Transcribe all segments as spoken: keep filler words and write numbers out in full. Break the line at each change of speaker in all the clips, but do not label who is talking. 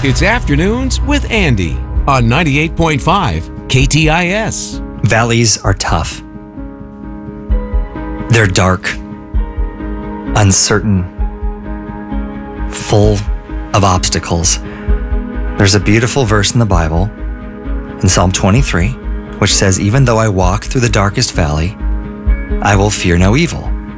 It's Afternoons with Andy on ninety-eight point five K T I S.
Valleys are tough. They're dark, uncertain, full of obstacles. There's a beautiful verse in the Bible, in Psalm twenty-three, which says, "Even though I walk through the darkest valley, I will fear no evil.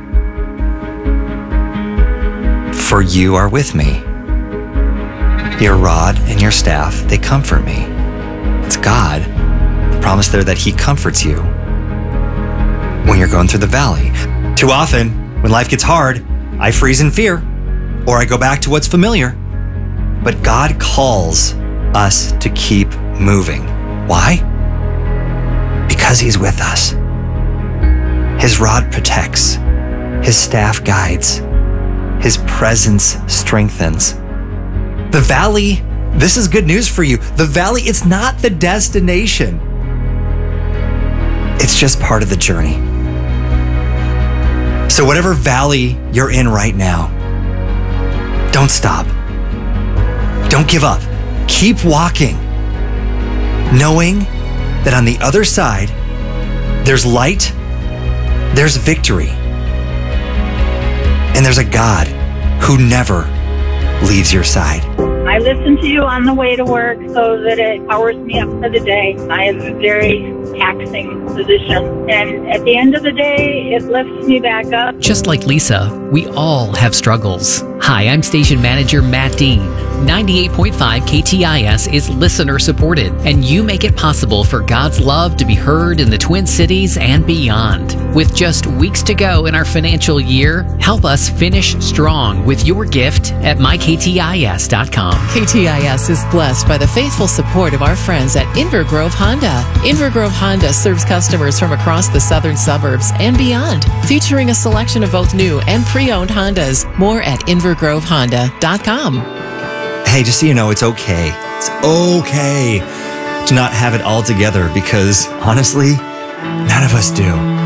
For you are with me. Your rod and your staff, they comfort me." It's God, the promise there that He comforts you when you're going through the valley. Too often, when life gets hard, I freeze in fear, or I go back to what's familiar. But God calls us to keep moving. Why? Because He's with us. His rod protects. His staff guides. His presence strengthens. The valley, this is good news for you. The valley, it's not the destination. It's just part of the journey. So whatever valley you're in right now, don't stop. Don't give up. Keep walking, knowing that on the other side, there's light, there's victory, and there's a God who never leaves your side.
I listen to you on the way to work so that it powers me up for the day. I have a very taxing position, and at the end of the day, it lifts me back up.
Just like Lisa, we all have struggles. Hi, I'm station manager Matt Dean. ninety-eight point five K T I S is listener supported, and you make it possible for God's love to be heard in the Twin Cities and beyond. With just weeks to go in our financial year, help us finish strong with your gift at my k t i s dot com.
K T I S is blessed by the faithful support of our friends at Invergrove Honda. Invergrove Honda serves customers from across the southern suburbs and beyond, featuring a selection of both new and pre-owned Hondas. More at invergrove honda dot com.
Hey, just so you know, it's okay. It's okay to not have it all together because, honestly, none of us do.